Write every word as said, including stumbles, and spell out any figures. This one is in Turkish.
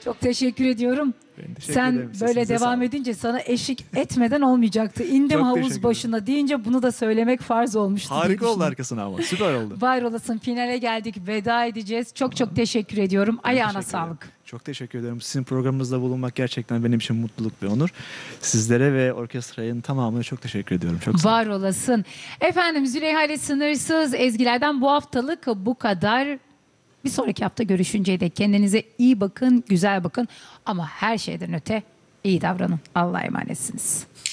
Çok teşekkür ediyorum. Ben teşekkür Sen ederim. böyle Sesinize devam sağlık. edince sana eşlik etmeden olmayacaktı. İndim Çok havuz teşekkür başına deyince bunu da söylemek farz olmuştu diye Harika oldu düşünüyorum. arkasına ama. Süper oldu. Var olasın, finale geldik, veda edeceğiz. Çok çok teşekkür ediyorum. Ben Ayağına teşekkür ederim. sağlık. Çok teşekkür ederim. Sizin programınızda bulunmak gerçekten benim için mutluluk ve onur. Sizlere ve orkestrayın tamamına çok teşekkür ediyorum. Çok sağ olun. Var olasın. Efendim Züleyha ile Sınırsız Ezgilerden bu haftalık bu kadar. Bir sonraki hafta görüşünceye dek kendinize iyi bakın, güzel bakın. Ama her şeyden öte iyi davranın. Allah'a emanetsiniz.